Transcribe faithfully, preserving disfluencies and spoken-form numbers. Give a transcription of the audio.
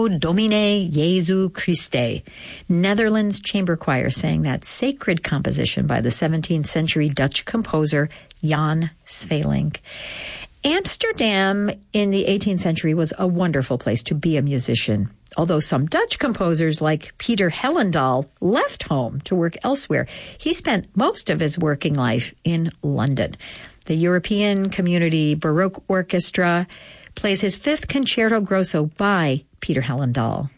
O Domine Jesu Christe. Netherlands Chamber Choir sang that sacred composition by the seventeenth century Dutch composer Jan Sweelinck. Amsterdam in the eighteenth century was a wonderful place to be a musician. Although some Dutch composers like Peter Hellendaal left home to work elsewhere, he spent most of his working life in London. The European Community Baroque Orchestra plays his fifth Concerto Grosso by Peter Hellendaal.